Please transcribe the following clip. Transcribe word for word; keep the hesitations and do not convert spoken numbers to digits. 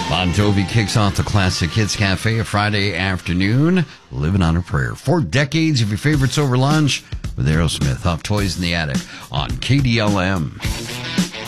Bon Jovi kicks off the Classic Hits Cafe a Friday afternoon. Living on a Prayer. Four decades of your favorites over lunch with Aerosmith. Hot Toys in the Attic on K D L M.